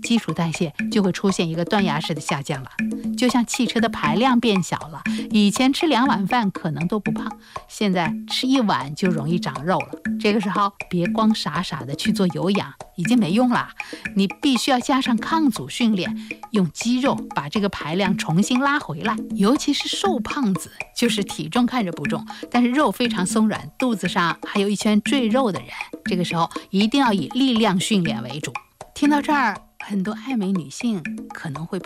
基础代谢就会出现一个断崖式的下降了。就像汽车的排量变小了，以前吃2碗饭可能都不胖，现在吃1碗就容易长肉了。这个时候别光傻傻的去做有氧，已经没用了，你必须要加上抗阻训练，用肌肉把这个排量重新拉回来。尤其是瘦胖子，就是体重看着不重，但是肉非常松软，肚子上还有一圈赘肉的人，这个时候一定要以力量训练为主。听到这儿，很多爱美女性可能会